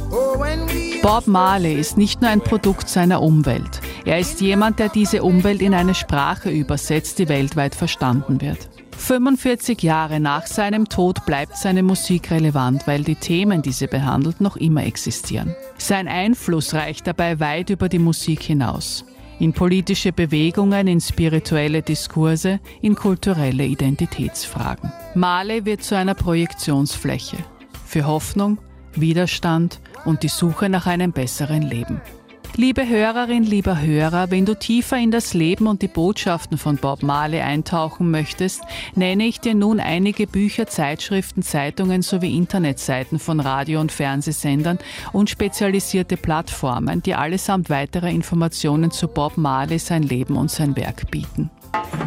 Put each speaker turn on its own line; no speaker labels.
Bob Marley ist nicht nur ein Produkt seiner Umwelt. Er ist jemand, der diese Umwelt in eine Sprache übersetzt, die weltweit verstanden wird. 45 Jahre nach seinem Tod bleibt seine Musik relevant, weil die Themen, die sie behandelt, noch immer existieren. Sein Einfluss reicht dabei weit über die Musik hinaus. In politische Bewegungen, in spirituelle Diskurse, in kulturelle Identitätsfragen. Marley wird zu einer Projektionsfläche für Hoffnung, Widerstand und die Suche nach einem besseren Leben. Liebe Hörerin, lieber Hörer, wenn du tiefer in das Leben und die Botschaften von Bob Marley eintauchen möchtest, nenne ich dir nun einige Bücher, Zeitschriften, Zeitungen sowie Internetseiten von Radio- und Fernsehsendern und spezialisierte Plattformen, die allesamt weitere Informationen zu Bob Marley, sein Leben und sein Werk bieten.